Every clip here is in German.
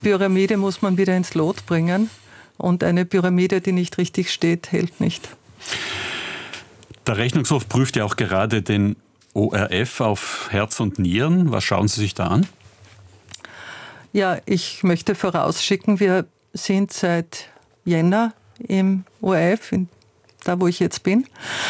Pyramide muss man wieder ins Lot bringen. Und eine Pyramide, die nicht richtig steht, hält nicht. Der Rechnungshof prüft ja auch gerade den ORF auf Herz und Nieren. Was schauen Sie sich da an? Ja, ich möchte vorausschicken, wir sind seit Jänner im ORF, da wo ich jetzt bin.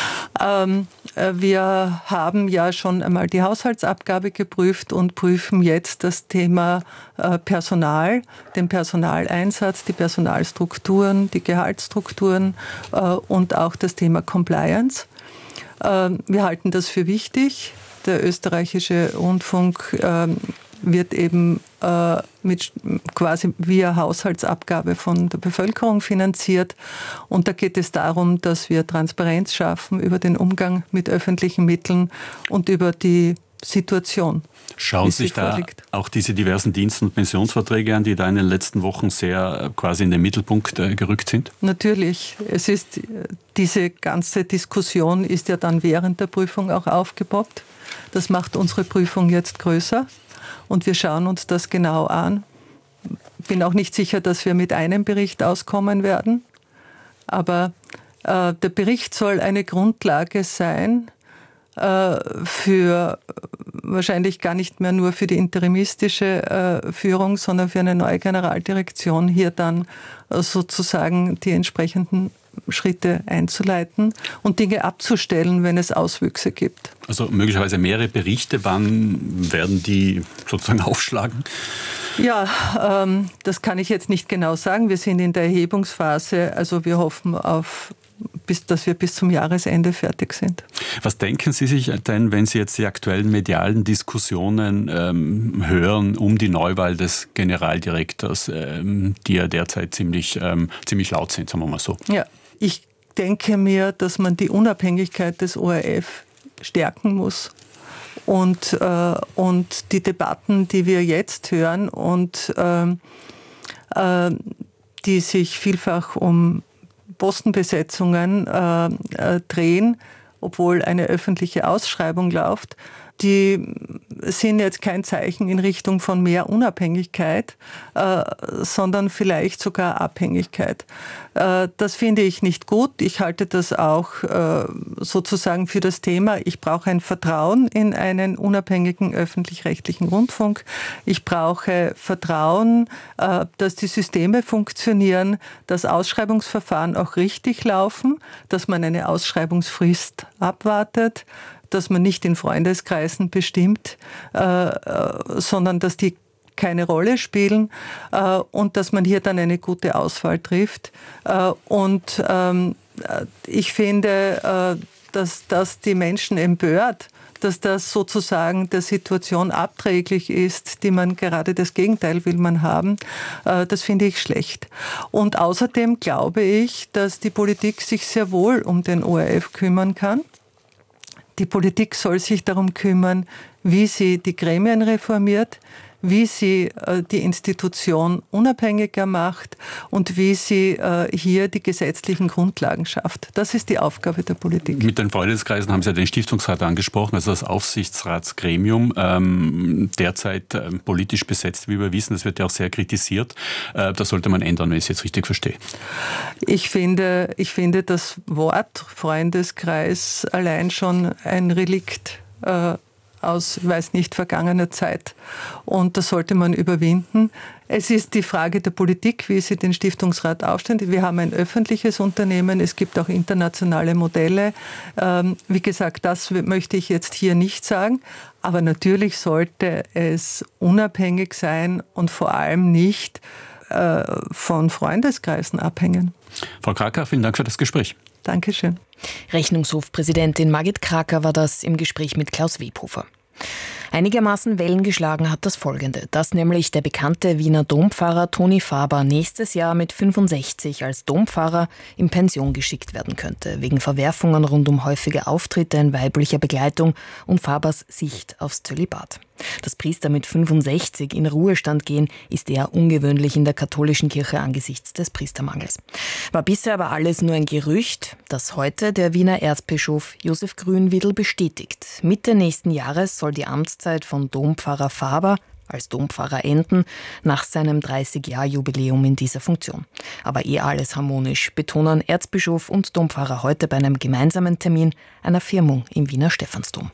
Wir haben ja schon einmal die Haushaltsabgabe geprüft und prüfen jetzt das Thema Personal, den Personaleinsatz, die Personalstrukturen, die Gehaltsstrukturen und auch das Thema Compliance. Wir halten das für wichtig. Der österreichische Rundfunk wird eben mit quasi via Haushaltsabgabe von der Bevölkerung finanziert. Und da geht es darum, dass wir Transparenz schaffen über den Umgang mit öffentlichen Mitteln und über die Situation. Schauen Sie sich da auch diese diversen Dienst- und Pensionsverträge an, die da in den letzten Wochen sehr quasi in den Mittelpunkt gerückt sind? Natürlich. Diese ganze Diskussion ist ja dann während der Prüfung auch aufgepoppt. Das macht unsere Prüfung jetzt größer. Und wir schauen uns das genau an. Ich bin auch nicht sicher, dass wir mit einem Bericht auskommen werden. Aber der Bericht soll eine Grundlage sein für wahrscheinlich gar nicht mehr nur für die interimistische Führung, sondern für eine neue Generaldirektion, hier dann sozusagen die entsprechenden Schritte einzuleiten und Dinge abzustellen, wenn es Auswüchse gibt. Also möglicherweise mehrere Berichte, wann werden die sozusagen aufschlagen? Ja, das kann ich jetzt nicht genau sagen. Wir sind in der Erhebungsphase, also wir hoffen dass wir bis zum Jahresende fertig sind. Was denken Sie sich denn, wenn Sie jetzt die aktuellen medialen Diskussionen hören um die Neuwahl des Generaldirektors, die ja derzeit ziemlich laut sind, sagen wir mal so? Ja, ich denke mir, dass man die Unabhängigkeit des ORF stärken muss. Und die Debatten, die wir jetzt hören und die sich vielfach um Postenbesetzungen drehen, obwohl eine öffentliche Ausschreibung läuft, die sind jetzt kein Zeichen in Richtung von mehr Unabhängigkeit, sondern vielleicht sogar Abhängigkeit. Das finde ich nicht gut. Ich halte das auch sozusagen für das Thema. Ich brauche ein Vertrauen in einen unabhängigen öffentlich-rechtlichen Rundfunk. Ich brauche Vertrauen, dass die Systeme funktionieren, dass Ausschreibungsverfahren auch richtig laufen, dass man eine Ausschreibungsfrist abwartet, dass man nicht in Freundeskreisen bestimmt, sondern dass die keine Rolle spielen und dass man hier dann eine gute Auswahl trifft. Und ich finde, dass das die Menschen empört, dass das sozusagen der Situation abträglich ist, die man gerade das Gegenteil will man haben. Das finde ich schlecht. Und außerdem glaube ich, dass die Politik sich sehr wohl um den ORF kümmern kann. Die Politik soll sich darum kümmern, wie sie die Gremien reformiert, wie sie die Institution unabhängiger macht und wie sie hier die gesetzlichen Grundlagen schafft. Das ist die Aufgabe der Politik. Mit den Freundeskreisen haben Sie ja den Stiftungsrat angesprochen, also das Aufsichtsratsgremium, derzeit politisch besetzt, wie wir wissen. Das wird ja auch sehr kritisiert. Das sollte man ändern, wenn ich es jetzt richtig verstehe. Ich finde das Wort Freundeskreis allein schon ein Relikt aus, weiß nicht, vergangener Zeit. Und das sollte man überwinden. Es ist die Frage der Politik, wie sie den Stiftungsrat aufstellt. Wir haben ein öffentliches Unternehmen, es gibt auch internationale Modelle. Wie gesagt, das möchte ich jetzt hier nicht sagen. Aber natürlich sollte es unabhängig sein und vor allem nicht von Freundeskreisen abhängen. Frau Kraker, vielen Dank für das Gespräch. Dankeschön. Rechnungshofpräsidentin Margit Kraker war das im Gespräch mit Klaus Webhofer. Einigermaßen Wellen geschlagen hat das Folgende, dass nämlich der bekannte Wiener Dompfarrer Toni Faber nächstes Jahr mit 65 als Dompfarrer in Pension geschickt werden könnte, wegen Verwerfungen rund um häufige Auftritte in weiblicher Begleitung und Fabers Sicht aufs Zölibat. Dass Priester mit 65 in Ruhestand gehen, ist eher ungewöhnlich in der katholischen Kirche angesichts des Priestermangels. War bisher aber alles nur ein Gerücht, das heute der Wiener Erzbischof Josef Grünwiedl bestätigt. Mitte nächsten Jahres soll die Amtszeit von Dompfarrer Faber als Dompfarrer enden, nach seinem 30-Jahr-Jubiläum in dieser Funktion. Aber alles harmonisch, betonen Erzbischof und Dompfarrer heute bei einem gemeinsamen Termin einer Firmung im Wiener Stephansdom.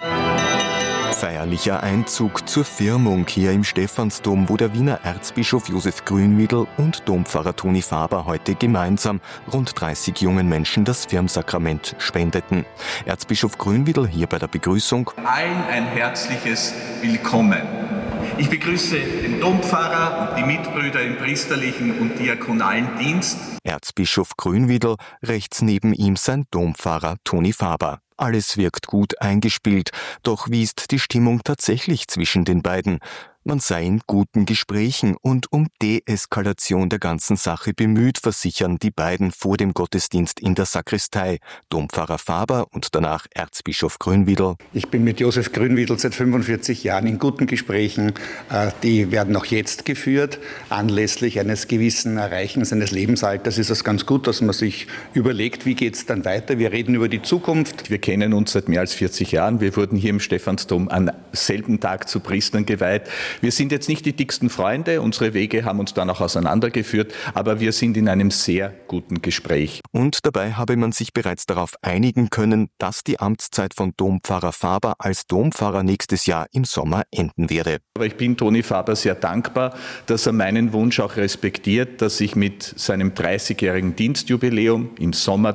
Feierlicher Einzug zur Firmung hier im Stephansdom, wo der Wiener Erzbischof Josef Grünwiehl und Dompfarrer Toni Faber heute gemeinsam rund 30 jungen Menschen das Firmsakrament spendeten. Erzbischof Grünwiehl hier bei der Begrüßung: Allen ein herzliches Willkommen. Ich begrüße den Dompfarrer und die Mitbrüder im priesterlichen und diakonalen Dienst. Erzbischof Grünwiehl, rechts neben ihm sein Dompfarrer Toni Faber. Alles wirkt gut eingespielt, doch wie ist die Stimmung tatsächlich zwischen den beiden? Man sei in guten Gesprächen und um Deeskalation der ganzen Sache bemüht, versichern die beiden vor dem Gottesdienst in der Sakristei. Dompfarrer Faber und danach Erzbischof Grünwiehl. Ich bin mit Josef Grünwiehl seit 45 Jahren in guten Gesprächen. Die werden auch jetzt geführt. Anlässlich eines gewissen Erreichens eines Lebensalters ist es ganz gut, dass man sich überlegt, wie geht es dann weiter. Wir reden über die Zukunft. Wir kennen uns seit mehr als 40 Jahren. Wir wurden hier im Stephansdom am selben Tag zu Priestern geweiht. Wir sind jetzt nicht die dicksten Freunde, unsere Wege haben uns dann auch auseinandergeführt, aber wir sind in einem sehr guten Gespräch. Und dabei habe man sich bereits darauf einigen können, dass die Amtszeit von Dompfarrer Faber als Dompfarrer nächstes Jahr im Sommer enden werde. Aber ich bin Toni Faber sehr dankbar, dass er meinen Wunsch auch respektiert, dass ich mit seinem 30-jährigen Dienstjubiläum im Sommer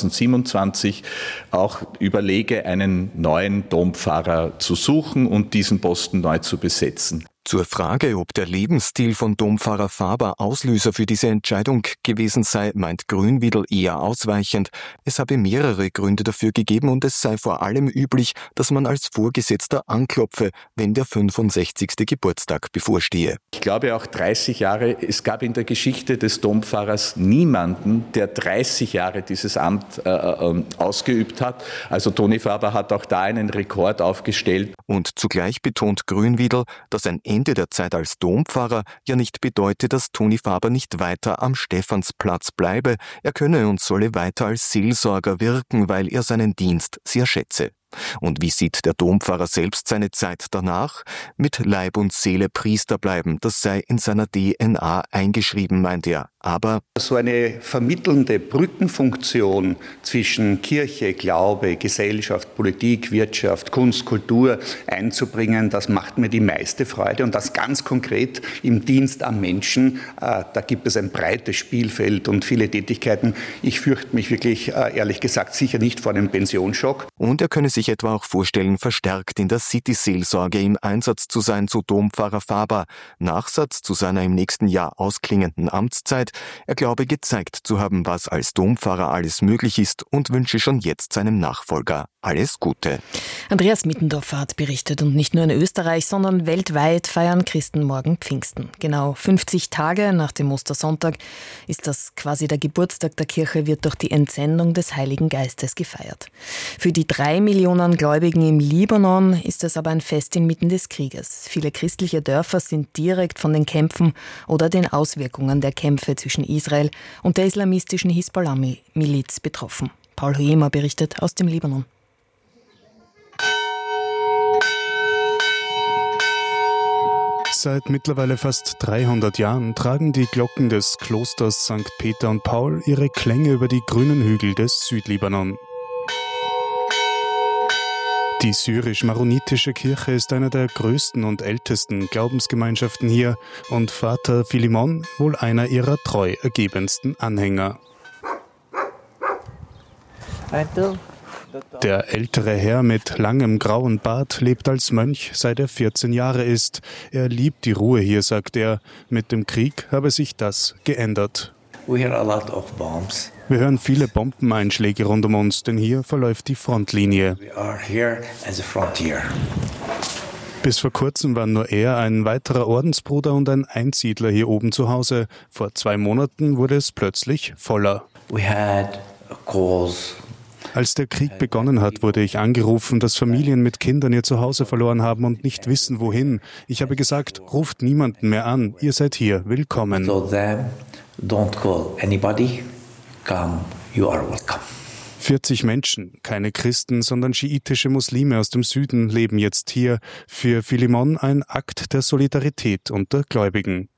2027 auch überlege, einen neuen Dompfarrer zu suchen und diesen Posten neu zu besetzen. Zur Frage, ob der Lebensstil von Dompfarrer Faber Auslöser für diese Entscheidung gewesen sei, meint Grünwiehl eher ausweichend. Es habe mehrere Gründe dafür gegeben und es sei vor allem üblich, dass man als Vorgesetzter anklopfe, wenn der 65. Geburtstag bevorstehe. Ich glaube auch 30 Jahre, es gab in der Geschichte des Dompfarrers niemanden, der 30 Jahre dieses Amt ausgeübt hat. Also Toni Faber hat auch da einen Rekord aufgestellt. Und zugleich betont Grünwiehl, dass ein Ende der Zeit als Dompfarrer ja nicht bedeute, dass Toni Faber nicht weiter am Stephansplatz bleibe. Er könne und solle weiter als Seelsorger wirken, weil er seinen Dienst sehr schätze. Und wie sieht der Dompfarrer selbst seine Zeit danach? Mit Leib und Seele Priester bleiben, das sei in seiner DNA eingeschrieben, meint er. Aber so eine vermittelnde Brückenfunktion zwischen Kirche, Glaube, Gesellschaft, Politik, Wirtschaft, Kunst, Kultur einzubringen, das macht mir die meiste Freude. Und das ganz konkret im Dienst am Menschen. Da gibt es ein breites Spielfeld und viele Tätigkeiten. Ich fürchte mich wirklich, ehrlich gesagt, sicher nicht vor einem Pensionsschock. Und er könne sich etwa auch vorstellen, verstärkt in der City-Seelsorge im Einsatz zu sein, so Dompfarrer Faber. Nachsatz zu seiner im nächsten Jahr ausklingenden Amtszeit: Er glaube gezeigt zu haben, was als Dompfarrer alles möglich ist und wünsche schon jetzt seinem Nachfolger alles Gute. Andreas Mittendorfer hat berichtet, und nicht nur in Österreich, sondern weltweit feiern Christen morgen Pfingsten. Genau 50 Tage nach dem Ostersonntag ist das quasi der Geburtstag der Kirche, wird durch die Entsendung des Heiligen Geistes gefeiert. Für die 3 Millionen Gläubigen im Libanon ist es aber ein Fest inmitten des Krieges. Viele christliche Dörfer sind direkt von den Kämpfen oder den Auswirkungen der Kämpfe zwischen Israel und der islamistischen Hisbollah-Miliz betroffen. Paul Huema berichtet aus dem Libanon. Seit mittlerweile fast 300 Jahren tragen die Glocken des Klosters St. Peter und Paul ihre Klänge über die grünen Hügel des Südlibanon. Die syrisch-maronitische Kirche ist eine der größten und ältesten Glaubensgemeinschaften hier und Vater Philemon wohl einer ihrer treu ergebensten Anhänger. Der ältere Herr mit langem grauen Bart lebt als Mönch, seit er 14 Jahre ist. Er liebt die Ruhe hier, sagt er. Mit dem Krieg habe sich das geändert. Wir hören viele Bombeneinschläge rund um uns, denn hier verläuft die Frontlinie. Bis vor kurzem waren nur er, ein weiterer Ordensbruder und ein Einsiedler hier oben zu Hause. Vor 2 Monaten wurde es plötzlich voller. Als der Krieg begonnen hat, wurde ich angerufen, dass Familien mit Kindern ihr Zuhause verloren haben und nicht wissen, wohin. Ich habe gesagt, ruft niemanden mehr an, ihr seid hier, willkommen. Don't call anybody, come, you are welcome. 40 Menschen, keine Christen, sondern schiitische Muslime aus dem Süden leben jetzt hier. Für Philemon ein Akt der Solidarität unter Gläubigen.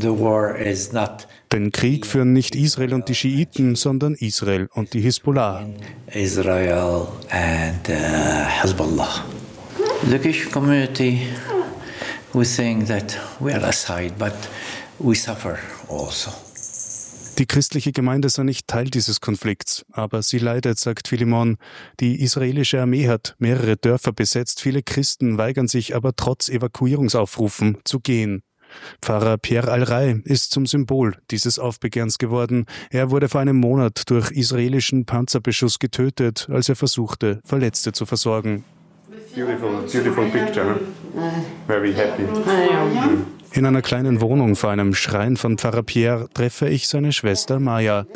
Den Krieg führen nicht Israel und die Schiiten, sondern Israel und die Hisbollah. Israel and Hezbollah. The Jewish community was saying that we are aside, but we suffer also. Die christliche Gemeinde sei nicht Teil dieses Konflikts, aber sie leidet, sagt Philemon. Die israelische Armee hat mehrere Dörfer besetzt, viele Christen weigern sich aber trotz Evakuierungsaufrufen zu gehen. Pfarrer Pierre Al-Rai ist zum Symbol dieses Aufbegehrens geworden. Er wurde vor einem Monat durch israelischen Panzerbeschuss getötet, als er versuchte, Verletzte zu versorgen. Beautiful picture. Very happy. In einer kleinen Wohnung vor einem Schrein von Pfarrer Pierre treffe ich seine Schwester Maya.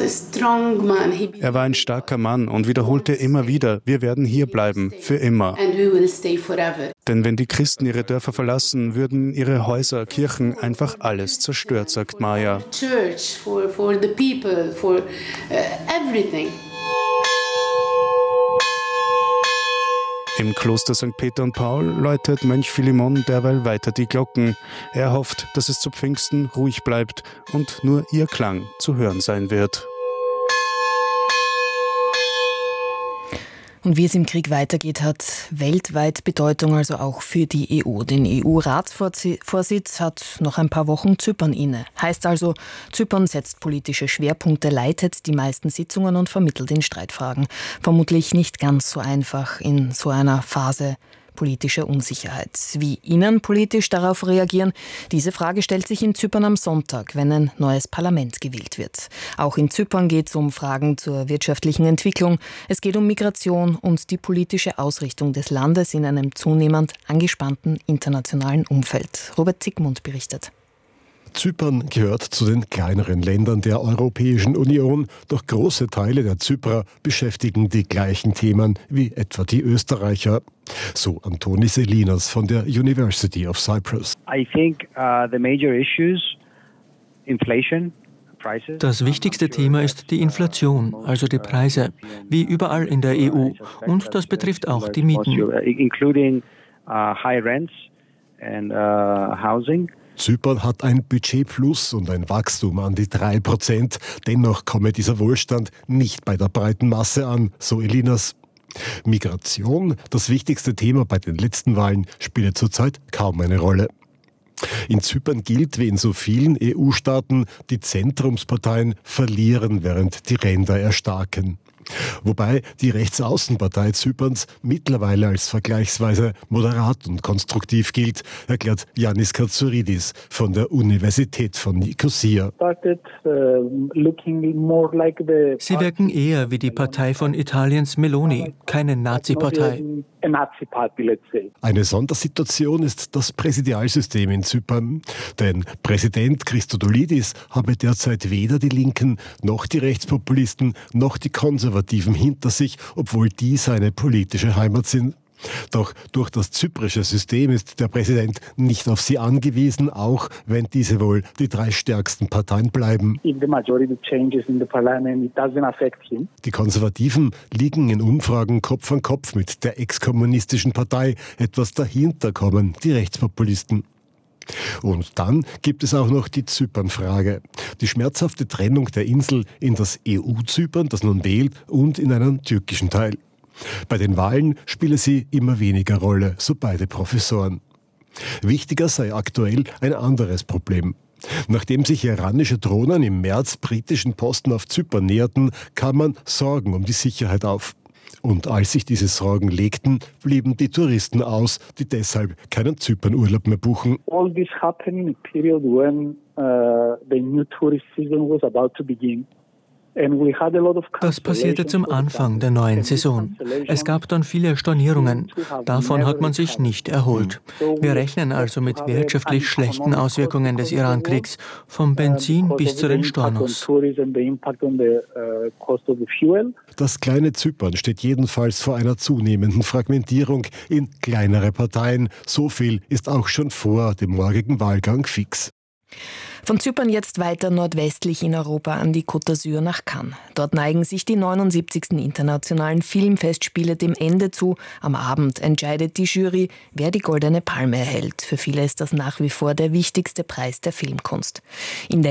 Er war ein starker Mann und wiederholte immer wieder, wir werden hier bleiben, für immer. Denn wenn die Christen ihre Dörfer verlassen, würden ihre Häuser, Kirchen, einfach alles zerstört, sagt Maya. Im Kloster St. Peter und Paul läutet Mönch Philemon derweil weiter die Glocken. Er hofft, dass es zu Pfingsten ruhig bleibt und nur ihr Klang zu hören sein wird. Und wie es im Krieg weitergeht, hat weltweit Bedeutung, also auch für die EU. Den EU-Ratsvorsitz hat noch ein paar Wochen Zypern inne. Heißt also, Zypern setzt politische Schwerpunkte, leitet die meisten Sitzungen und vermittelt in Streitfragen. Vermutlich nicht ganz so einfach in so einer Phase politischer Unsicherheit. Wie innenpolitisch darauf reagieren, diese Frage stellt sich in Zypern am Sonntag, wenn ein neues Parlament gewählt wird. Auch in Zypern geht es um Fragen zur wirtschaftlichen Entwicklung. Es geht um Migration und die politische Ausrichtung des Landes in einem zunehmend angespannten internationalen Umfeld. Robert Zygmunt berichtet. Zypern gehört zu den kleineren Ländern der Europäischen Union, doch große Teile der Zyprer beschäftigen die gleichen Themen wie etwa die Österreicher. So Antonis Elinas von der University of Cyprus. I think the major issues, inflation. Das wichtigste Thema ist die Inflation, also die Preise, wie überall in der EU. Und das betrifft auch die Mieten. Including high rents and housing. Zypern hat ein Budgetplus und ein Wachstum an die 3%. Dennoch komme dieser Wohlstand nicht bei der breiten Masse an, so Elinas. Migration, das wichtigste Thema bei den letzten Wahlen, spiele zurzeit kaum eine Rolle. In Zypern gilt, wie in so vielen EU-Staaten, die Zentrumsparteien verlieren, während die Ränder erstarken. Wobei die Rechtsaußenpartei Zyperns mittlerweile als vergleichsweise moderat und konstruktiv gilt, erklärt Yannis Katsouridis von der Universität von Nikosia. Sie wirken eher wie die Partei von Italiens Meloni, keine Nazi-Partei. Eine Sondersituation ist das Präsidialsystem in Zypern. Denn Präsident Christodoulidis habe derzeit weder die Linken noch die Rechtspopulisten noch die Konservativen hinter sich, obwohl die seine politische Heimat sind. Doch durch das zyprische System ist der Präsident nicht auf sie angewiesen, auch wenn diese wohl die 3 stärksten Parteien bleiben. Die Konservativen liegen in Umfragen Kopf an Kopf mit der ex-kommunistischen Partei. Etwas dahinter kommen die Rechtspopulisten. Und dann gibt es auch noch die Zypern-Frage. Die schmerzhafte Trennung der Insel in das EU-Zypern, das nun wählt, und in einen türkischen Teil. Bei den Wahlen spiele sie immer weniger Rolle, so beide Professoren. Wichtiger sei aktuell ein anderes Problem. Nachdem sich iranische Drohnen im März britischen Posten auf Zypern näherten, kamen Sorgen um die Sicherheit auf. Und als sich diese Sorgen legten, blieben die Touristen aus, die deshalb keinen Zypernurlaub mehr buchen. All this happened in a period when the new tourist season was about to begin. Das passierte zum Anfang der neuen Saison. Es gab dann viele Stornierungen. Davon hat man sich nicht erholt. Wir rechnen also mit wirtschaftlich schlechten Auswirkungen des Iran-Kriegs, vom Benzin bis zu den Stornos. Das kleine Zypern steht jedenfalls vor einer zunehmenden Fragmentierung in kleinere Parteien. So viel ist auch schon vor dem morgigen Wahlgang fix. Von Zypern jetzt weiter nordwestlich in Europa an die Côte d'Azur nach Cannes. Dort neigen sich die 79. internationalen Filmfestspiele dem Ende zu. Am Abend entscheidet die Jury, wer die Goldene Palme erhält. Für viele ist das nach wie vor der wichtigste Preis der Filmkunst. In der